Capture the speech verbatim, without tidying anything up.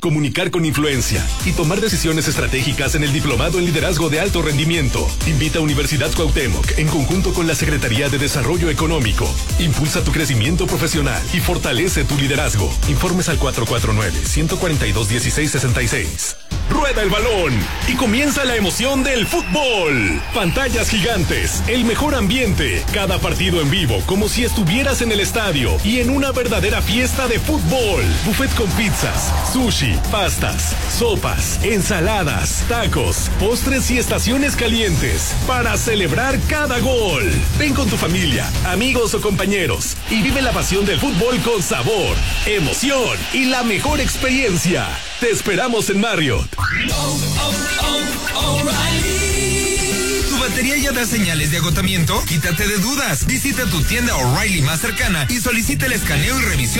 comunicar con influencia y tomar decisiones estratégicas en el Diplomado en Liderazgo de Alto Rendimiento. Invita a Universidad Cuauhtémoc en conjunto con la Secretaría de Desarrollo Económico. Impulsa tu crecimiento profesional y fortalece tu liderazgo. Informes al cuatro cuatro nueve, uno cuatro dos, uno seis seis seis. Rueda el balón y comienza la emoción del fútbol. Pantallas gigantes, el mejor ambiente, cada partido en vivo como si estuvieras en el estadio y en una verdadera fiesta de fútbol. Buffet con pizzas, sushi, pastas, sopas, ensaladas, tacos, postres y estaciones calientes para celebrar cada gol. Ven con tu familia, amigos o compañeros y vive la pasión del fútbol con sabor, emoción y la mejor experiencia. Te esperamos en Marriott. Oh, oh, oh, O'Reilly. ¿Tu batería ya da señales de agotamiento? Quítate de dudas. Visita tu tienda O'Reilly más cercana y solicita el escaneo y revisión